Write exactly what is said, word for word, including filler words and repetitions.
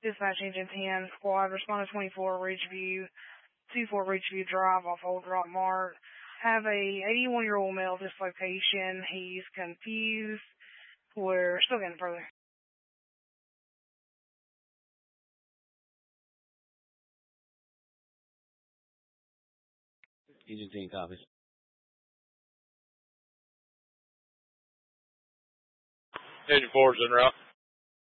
Dispatch Agent ten, Squad, responded twenty-four, Ridgeview, two four Ridgeview Drive off Old Rock Mart. Have a eighty-one-year-old male dislocation. He's confused. We're still getting further. Agent ten copies. Agent four is en route.